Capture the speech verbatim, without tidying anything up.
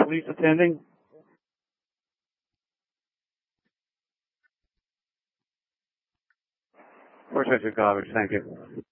police attending? Of course, I took garbage. Thank you.